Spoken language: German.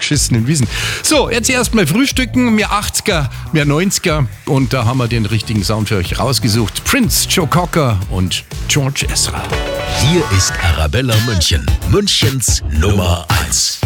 beschissenen Wiesen. So, jetzt erstmal frühstücken, mir 80er, mir 90er und da haben wir den richtigen Sound für euch rausgesucht. Prince, Joe Cocker und George Ezra. Hier ist Arabella München, Münchens Nummer 1.